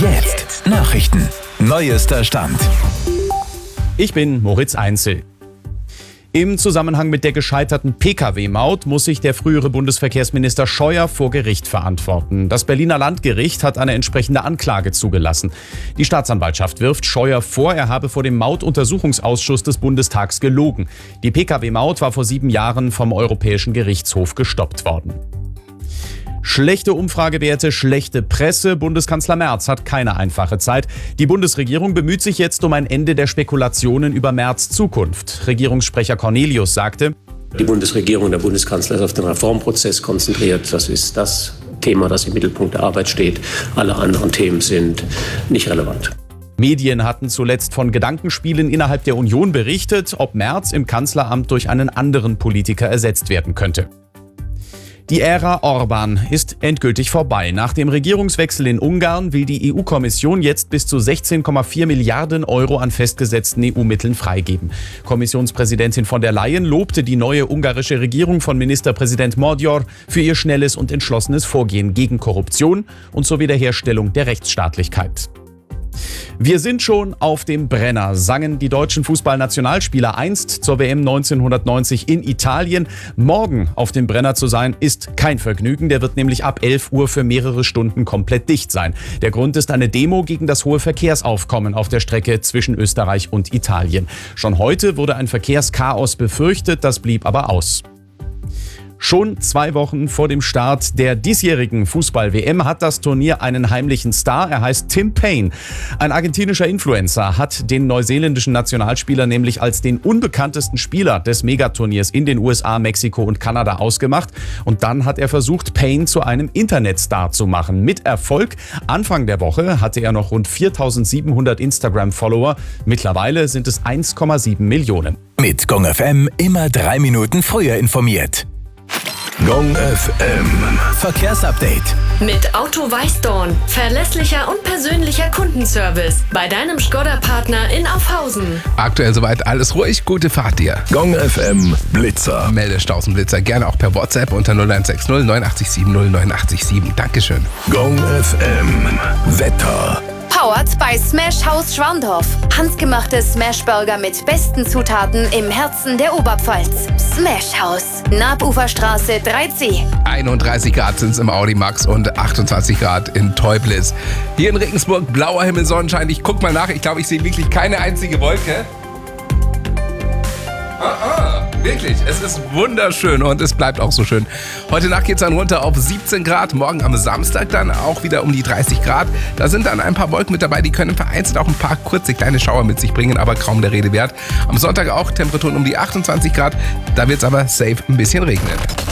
Jetzt Nachrichten. Neuester Stand. Ich bin Moritz Einzel. Im Zusammenhang mit der gescheiterten Pkw-Maut muss sich der frühere Bundesverkehrsminister Scheuer vor Gericht verantworten. Das Berliner Landgericht hat eine entsprechende Anklage zugelassen. Die Staatsanwaltschaft wirft Scheuer vor, er habe vor dem Mautuntersuchungsausschuss des Bundestags gelogen. Die Pkw-Maut war vor 7 Jahren vom Europäischen Gerichtshof gestoppt worden. Schlechte Umfragewerte, schlechte Presse. Bundeskanzler Merz hat keine einfache Zeit. Die Bundesregierung bemüht sich jetzt um ein Ende der Spekulationen über Merz' Zukunft. Regierungssprecher Cornelius sagte: Die Bundesregierung, der Bundeskanzler ist auf den Reformprozess konzentriert. Das ist das Thema, das im Mittelpunkt der Arbeit steht. Alle anderen Themen sind nicht relevant. Medien hatten zuletzt von Gedankenspielen innerhalb der Union berichtet, ob Merz im Kanzleramt durch einen anderen Politiker ersetzt werden könnte. Die Ära Orban ist endgültig vorbei. Nach dem Regierungswechsel in Ungarn will die EU-Kommission jetzt bis zu 16,4 Milliarden Euro an festgesetzten EU-Mitteln freigeben. Kommissionspräsidentin von der Leyen lobte die neue ungarische Regierung von Ministerpräsident Magyar für ihr schnelles und entschlossenes Vorgehen gegen Korruption und zur Wiederherstellung der Rechtsstaatlichkeit. Wir sind schon auf dem Brenner, sangen die deutschen Fußballnationalspieler einst zur WM 1990 in Italien. Morgen auf dem Brenner zu sein, ist kein Vergnügen. Der wird nämlich ab 11 Uhr für mehrere Stunden komplett dicht sein. Der Grund ist eine Demo gegen das hohe Verkehrsaufkommen auf der Strecke zwischen Österreich und Italien. Schon heute wurde ein Verkehrschaos befürchtet, das blieb aber aus. Schon 2 Wochen vor dem Start der diesjährigen Fußball-WM hat das Turnier einen heimlichen Star. Er heißt Tim Payne. Ein argentinischer Influencer hat den neuseeländischen Nationalspieler nämlich als den unbekanntesten Spieler des Megaturniers in den USA, Mexiko und Kanada ausgemacht. Und dann hat er versucht, Payne zu einem Internetstar zu machen. Mit Erfolg. Anfang der Woche hatte er noch rund 4.700 Instagram-Follower. Mittlerweile sind es 1,7 Millionen. Mit Gong FM immer 3 Minuten früher informiert. Gong FM Verkehrsupdate. Mit Auto Weißdorn. Verlässlicher und persönlicher Kundenservice. Bei deinem Skoda-Partner in Aufhausen. Aktuell soweit alles ruhig. Gute Fahrt dir. Gong FM Blitzer. Melde Stausenblitzer gerne auch per WhatsApp unter 0160 987 0987. Dankeschön. Gong FM Wetter. Powered bei Smash House Schwandorf. Handgemachte Smashburger mit besten Zutaten im Herzen der Oberpfalz. Smash House, Nabuferstraße 3C. 31 Grad sind es im Audi Max und 28 Grad in Teublis. Hier in Regensburg blauer Himmel, Sonnenschein. Ich guck mal nach. Ich glaube, ich sehe wirklich keine einzige Wolke. Wirklich, es ist wunderschön und es bleibt auch so schön. Heute Nacht geht es dann runter auf 17 Grad, morgen am Samstag dann auch wieder um die 30 Grad. Da sind dann ein paar Wolken mit dabei, die können vereinzelt auch ein paar kurze kleine Schauer mit sich bringen, aber kaum der Rede wert. Am Sonntag auch Temperaturen um die 28 Grad, da wird es aber safe ein bisschen regnen.